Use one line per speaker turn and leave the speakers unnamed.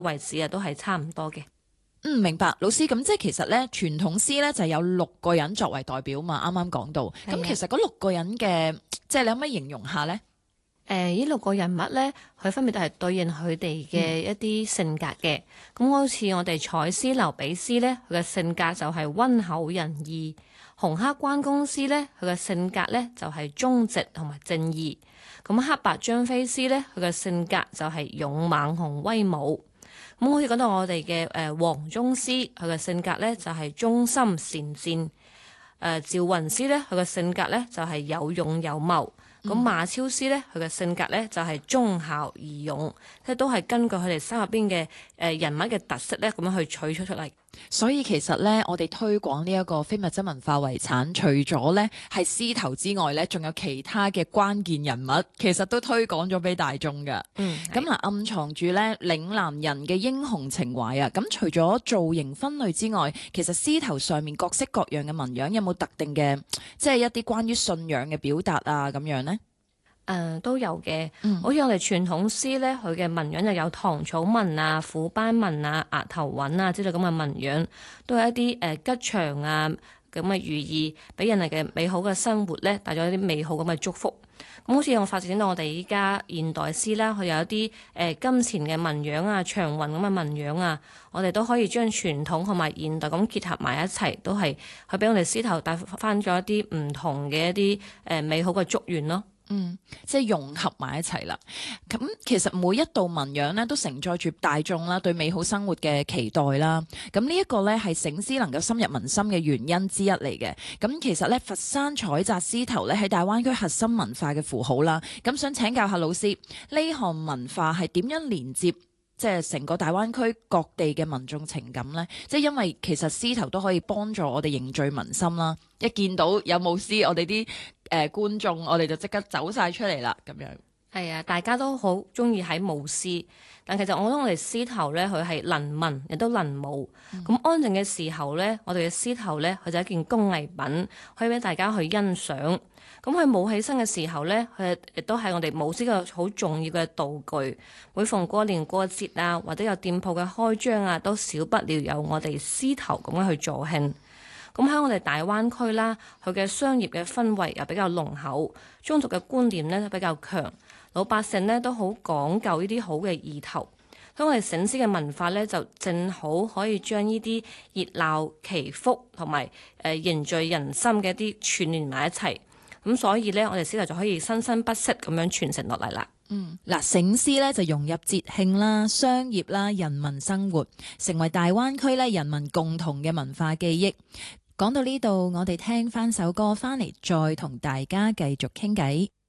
為止啊，都係差唔多嘅。
明白，老師。咁即係其實咧，傳統詩咧就有6個人作為代表嘛，啱啱講到。咁其實嗰6個人嘅，即係你可唔可以形容下咧？
呢6個人物咧，佢分別都係對應佢哋嘅一啲性格嘅。咁好似我哋採絲劉比絲咧，佢嘅性格就係溫厚仁義；紅黑關公司咧，佢嘅性格咧就係忠直同埋正義。咁黑白張飛詩咧，佢嘅性格就係勇猛同威武。咁好似講到我哋嘅黃宗詩，佢嘅性格咧就係忠心善戰。趙雲詩咧，佢嘅性格咧就係有勇有謀。咁馬超詩咧，佢嘅性格咧就係忠孝義勇，即係都係根據佢哋心入邊嘅人物嘅特色咧，咁樣去取出嚟。
所以其實咧，我哋推廣呢一個非物質文化遺產，除咗咧係獅頭之外咧，仲有其他嘅關鍵人物，其實都推廣咗俾大眾㗎。咁嗱，暗藏住咧嶺南人嘅英雄情懷啊！咁除咗造型分類之外，其實獅頭上面各式各樣嘅紋樣，有冇特定嘅，即係一啲關於信仰嘅表達啊咁樣呢？
都有嘅，好似我哋傳統詩咧，佢嘅紋樣就有唐草紋啊、虎斑紋啊、額頭紋啊之類咁嘅紋樣，都係一啲吉祥啊咁嘅寓意，俾人哋嘅美好嘅生活咧帶咗一啲美好咁嘅祝福。咁好似我發展到我哋依家現代詩啦，佢有一啲金錢嘅紋樣啊、長雲咁嘅紋樣啊，我哋都可以將傳統同埋現代咁結合埋一齊，都係去俾我哋詩頭帶翻咗一啲唔同嘅一啲美好嘅祝願咯。
即係融合埋一齊啦。咁其實每一道紋樣咧，都承載住大眾啦對美好生活嘅期待啦。咁呢一個咧係醒獅能夠深入民心嘅原因之一嚟嘅。咁其實咧，佛山採摘獅頭咧喺大灣區核心文化嘅符號啦。咁想請教下老師，呢項文化係點樣連接即係成個大灣區各地嘅民眾情感呢？即係因為其實獅頭都可以幫助我哋凝聚民心啦。一見到有舞獅，我哋啲觀眾，我哋就即刻走晒出嚟啦，咁樣。
係啊，大家都好中意喺舞獅，但其實我覺得我哋獅頭咧，佢係能文亦都能舞。咁安靜嘅時候咧，我哋嘅獅頭咧，佢就係一件工藝品，可以俾大家去欣賞。咁佢舞起身嘅時候咧，佢亦都係我哋舞獅嘅好重要嘅道具。每逢過年過節啊，或者有店鋪嘅開張啊，都少不了有我哋獅頭咁樣去助興。咁喺我哋大灣區啦，佢嘅商業嘅氛圍又比較濃厚，宗族嘅觀念咧都比較強，老百姓咧都好講究呢啲好嘅意頭。咁我哋醒獅嘅文化咧，就正好可以將呢啲熱鬧祈福同埋凝聚人心嘅一啲串聯埋一齊。咁所以咧，我哋獅頭就可以生生不息咁樣傳承落嚟啦。
嗱，醒獅咧就融入節慶啦、商業啦、人民生活，成為大灣區咧人民共同嘅文化記憶。講到呢度，我哋聽翻首歌翻嚟，再同大家繼續傾偈。